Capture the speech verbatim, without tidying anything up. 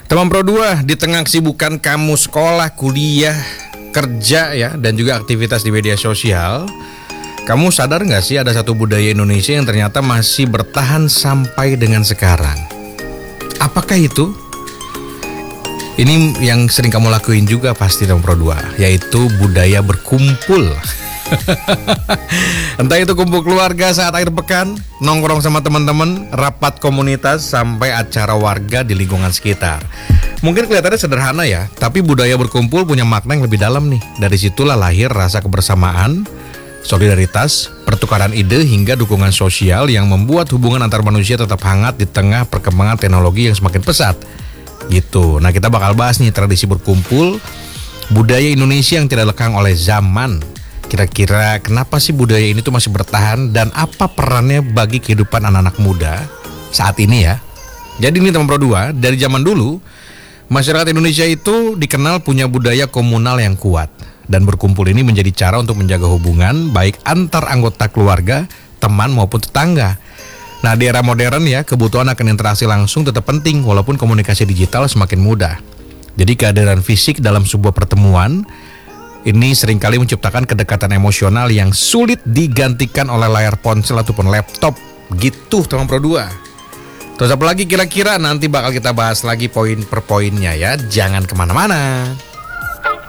Teman Pro dua, di tengah kesibukan kamu sekolah, kuliah, kerja ya, dan juga aktivitas di media sosial, kamu sadar nggak sih ada satu budaya Indonesia yang ternyata masih bertahan sampai dengan sekarang? Apakah itu? Ini yang sering kamu lakuin juga pasti teman Pro dua, yaitu budaya berkumpul. Entah itu kumpul keluarga saat akhir pekan, nongkrong sama teman-teman, rapat komunitas, sampai acara warga di lingkungan sekitar. Mungkin kelihatannya sederhana ya, tapi budaya berkumpul punya makna yang lebih dalam nih. Dari situlah lahir rasa kebersamaan, solidaritas, pertukaran ide, hingga dukungan sosial yang membuat hubungan antar manusia tetap hangat di tengah perkembangan teknologi yang semakin pesat. Gitu. Nah, kita bakal bahas nih tradisi berkumpul, budaya Indonesia yang tidak lekang oleh zaman. Kira-kira kenapa sih budaya ini tuh masih bertahan dan apa perannya bagi kehidupan anak-anak muda saat ini ya? Jadi ini teman Pro dua, dari zaman dulu masyarakat Indonesia itu dikenal punya budaya komunal yang kuat, dan berkumpul ini menjadi cara untuk menjaga hubungan baik antar anggota keluarga, teman maupun tetangga. Nah, di era modern ya, kebutuhan akan interaksi langsung tetap penting walaupun komunikasi digital semakin mudah. Jadi kehadiran fisik dalam sebuah pertemuan ini seringkali menciptakan kedekatan emosional yang sulit digantikan oleh layar ponsel ataupun laptop. Gitu teman Pro dua. Terus apa lagi kira-kira, nanti bakal kita bahas lagi poin per poinnya ya. Jangan kemana-mana.